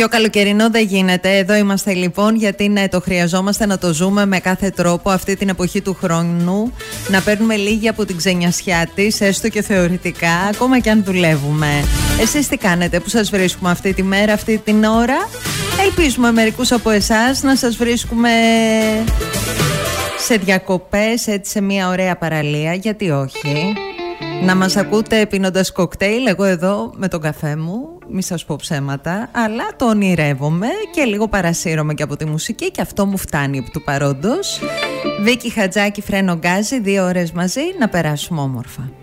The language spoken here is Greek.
Πιο καλοκαιρινό δεν γίνεται. Εδώ είμαστε λοιπόν, γιατί ναι, το χρειαζόμαστε να το ζούμε με κάθε τρόπο αυτή την εποχή του χρόνου. Να παίρνουμε λίγη από την ξενιασιά της, έστω και θεωρητικά, ακόμα και αν δουλεύουμε. Εσείς τι κάνετε που σας βρίσκουμε αυτή τη μέρα, αυτή την ώρα? Ελπίζουμε μερικούς από εσάς να σας βρίσκουμε σε διακοπές, έτσι σε μια ωραία παραλία, γιατί όχι. Να μας ακούτε πίνοντας κοκτέιλ, εγώ εδώ με τον καφέ μου, μη σας πω ψέματα, αλλά το ονειρεύομαι και λίγο παρασύρωμαι και από τη μουσική και αυτό μου φτάνει επί του παρόντος. Βίκη Χατζάκη, Φρένο Γκάζι, 2 ώρες μαζί, να περάσουμε όμορφα.